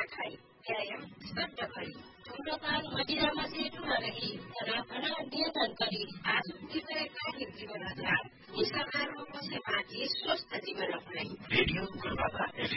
नखाई, व्यायाम सड्ड गरी, धूम्रपान मदिरामा सेटु नरही, राखन नियन्त्रण गरी, आज बिताएका जीवन आधार, निशाहार होपछि बाँची स्वस्थ जीवन अपनाई। रेडियो गुरुबाबा